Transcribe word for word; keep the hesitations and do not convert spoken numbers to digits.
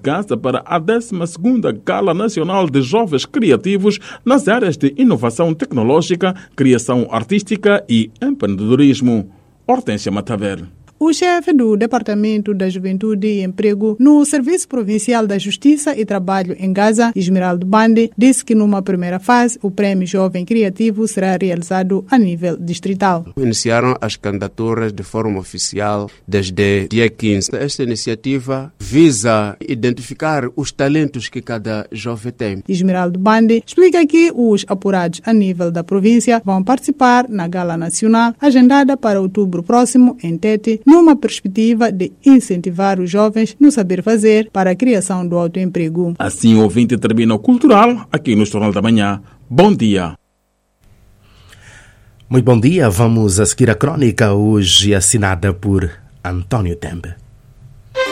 Gaza para a décima segunda Gala Nacional de Jovens Criativos nas áreas de inovação tecnológica, criação artística e empreendedorismo. Hortência Mataver. O chefe do Departamento da Juventude e Emprego no Serviço Provincial da Justiça e Trabalho em Gaza, Esmeraldo Bande, disse que numa primeira fase o Prêmio Jovem Criativo será realizado a nível distrital. Iniciaram as candidaturas de forma oficial desde dia quinze. Esta iniciativa visa identificar os talentos que cada jovem tem. Esmeraldo Bande explica que os apurados a nível da província vão participar na Gala Nacional, agendada para outubro próximo em Tete, numa perspectiva de incentivar os jovens no saber fazer para a criação do autoemprego. Assim o ouvinte termina o Cultural aqui no Jornal da Manhã. Bom dia. Muito bom dia. Vamos a seguir a crónica hoje assinada por António Tembe.